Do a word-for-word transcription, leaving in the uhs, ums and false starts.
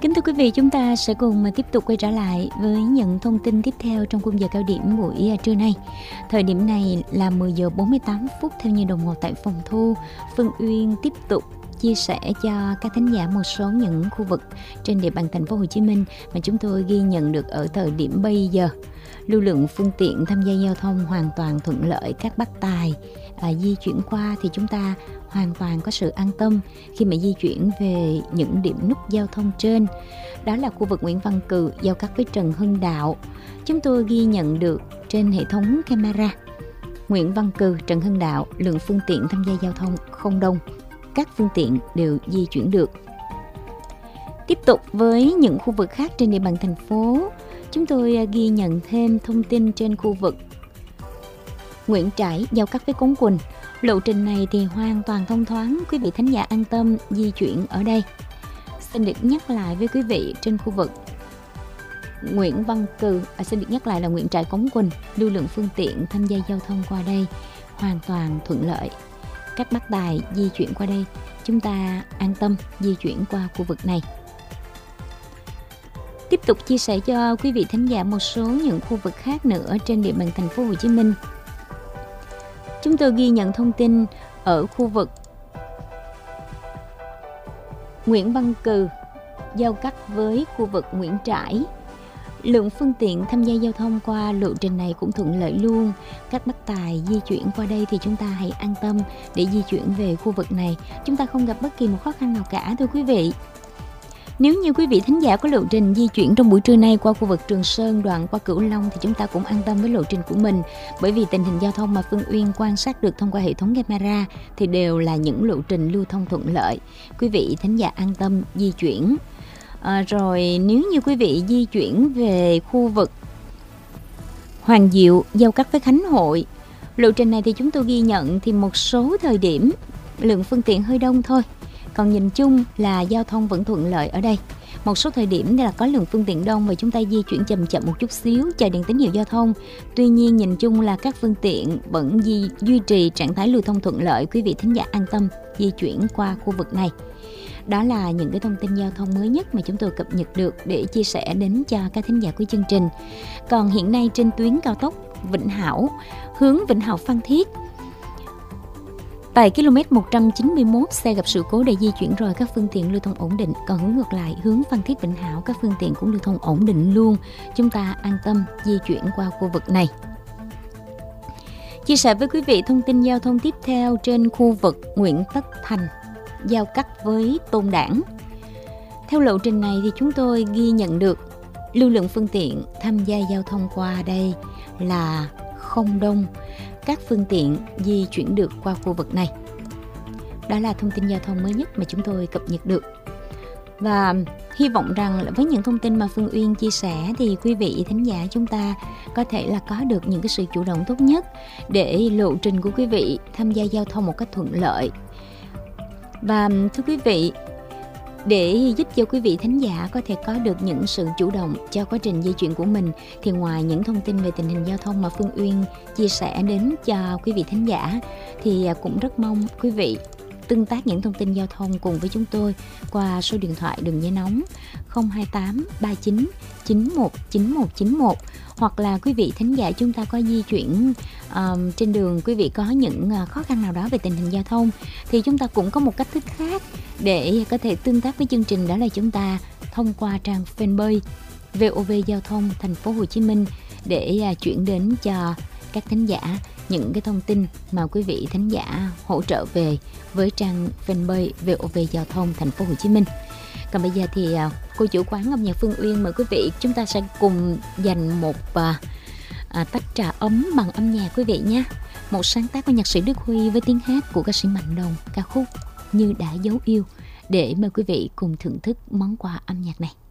Kính thưa quý vị, chúng ta sẽ cùng tiếp tục quay trở lại với những thông tin tiếp theo trong khung giờ cao điểm buổi trưa nay. Thời điểm này là mười giờ bốn mươi tám phút theo như đồng hồ tại phòng thu. Phương Uyên tiếp tục chia sẻ cho các thính giả một số những khu vực trên địa bàn thành phố Hồ Chí Minh mà chúng tôi ghi nhận được ở thời điểm bây giờ. Lưu lượng phương tiện tham gia giao thông hoàn toàn thuận lợi, các bác tài à, di chuyển qua thì chúng ta hoàn toàn có sự an tâm khi mà di chuyển về những điểm nút giao thông trên. Đó là khu vực Nguyễn Văn Cừ giao cắt với Trần Hưng Đạo. Chúng tôi ghi nhận được trên hệ thống camera Nguyễn Văn Cừ, Trần Hưng Đạo, lượng phương tiện tham gia giao thông không đông, các phương tiện đều di chuyển được. Tiếp tục với những khu vực khác trên địa bàn thành phố, chúng tôi ghi nhận thêm thông tin trên khu vực Nguyễn Trãi giao cắt với Cống Quỳnh. Lộ trình này thì hoàn toàn thông thoáng, quý vị thính giả an tâm di chuyển ở đây. Xin được nhắc lại với quý vị trên khu vực Nguyễn Văn Cừ, à, xin được nhắc lại là Nguyễn Trãi Cống Quỳnh, lưu lượng phương tiện tham gia giao thông qua đây hoàn toàn thuận lợi. Các bác tài di chuyển qua đây, chúng ta an tâm di chuyển qua khu vực này. Tiếp tục chia sẻ cho quý vị thính giả một số những khu vực khác nữa trên địa bàn thành phố Hồ Chí Minh. Chúng tôi ghi nhận thông tin ở khu vực Nguyễn Văn Cừ giao cắt với khu vực Nguyễn Trãi. Lượng phương tiện tham gia giao thông qua lộ trình này cũng thuận lợi luôn. Các bác tài di chuyển qua đây thì chúng ta hãy an tâm để di chuyển về khu vực này. Chúng ta không gặp bất kỳ một khó khăn nào cả thưa quý vị. Nếu như quý vị thính giả có lộ trình di chuyển trong buổi trưa nay qua khu vực Trường Sơn đoạn qua Cửu Long thì chúng ta cũng an tâm với lộ trình của mình. Bởi vì tình hình giao thông mà Phương Uyên quan sát được thông qua hệ thống camera thì đều là những lộ trình lưu thông thuận lợi. Quý vị thính giả an tâm di chuyển. À, rồi nếu như quý vị di chuyển về khu vực Hoàng Diệu giao cắt với Khánh Hội, lộ trình này thì chúng tôi ghi nhận thì một số thời điểm lượng phương tiện hơi đông thôi. Còn nhìn chung là giao thông vẫn thuận lợi ở đây. Một số thời điểm là có lượng phương tiện đông và chúng ta di chuyển chậm chậm một chút xíu, chờ đèn tín hiệu giao thông. Tuy nhiên nhìn chung là các phương tiện vẫn duy, duy trì trạng thái lưu thông thuận lợi. Quý vị thính giả an tâm di chuyển qua khu vực này. Đó là những cái thông tin giao thông mới nhất mà chúng tôi cập nhật được để chia sẻ đến cho các thính giả của chương trình. Còn hiện nay trên tuyến cao tốc Vĩnh Hảo, hướng Vĩnh Hảo Phan Thiết, tại km một trăm chín mươi mốt, xe gặp sự cố để di chuyển rồi, các phương tiện lưu thông ổn định. Còn hướng ngược lại, hướng Phan Thiết Vĩnh Hảo, các phương tiện cũng lưu thông ổn định luôn. Chúng ta an tâm di chuyển qua khu vực này. Chia sẻ với quý vị thông tin giao thông tiếp theo trên khu vực Nguyễn Tất Thành giao cắt với Tôn Đản. Theo lộ trình này thì chúng tôi ghi nhận được lưu lượng phương tiện tham gia giao thông qua đây là không đông. Các phương tiện di chuyển được qua khu vực này. Đó là thông tin giao thông mới nhất mà chúng tôi cập nhật được. Và hy vọng rằng là với những thông tin mà Phương Uyên chia sẻ thì quý vị thính giả chúng ta có thể là có được những cái sự chủ động tốt nhất để lộ trình của quý vị tham gia giao thông một cách thuận lợi. Và thưa quý vị, để giúp cho quý vị thính giả có thể có được những sự chủ động cho quá trình di chuyển của mình thì ngoài những thông tin về tình hình giao thông mà Phương Uyên chia sẻ đến cho quý vị thính giả thì cũng rất mong quý vị tương tác những thông tin giao thông cùng với chúng tôi qua số điện thoại đường dây nóng không hai tám ba chín chín một chín một chín một, hoặc là quý vị thính giả chúng ta có di chuyển um, trên đường, quý vị có những uh, khó khăn nào đó về tình hình giao thông thì chúng ta cũng có một cách thức khác để có thể tương tác với chương trình, đó là chúng ta thông qua trang fanpage vê o vê Giao thông Thành phố Hồ Chí Minh để uh, chuyển đến cho các thính giả những cái thông tin mà quý vị thính giả hỗ trợ về với trang fanpage vê o vê Giao thông Thành phố Hồ Chí Minh. Còn bây giờ thì cô chủ quán âm nhạc Phương Uyên mời quý vị chúng ta sẽ cùng dành một à, à, tách trà ấm bằng âm nhạc quý vị nhé. Một sáng tác của nhạc sĩ Đức Huy với tiếng hát của ca sĩ Mạnh Đồng, ca khúc Như Đã Dấu Yêu, để mời quý vị cùng thưởng thức món quà âm nhạc này.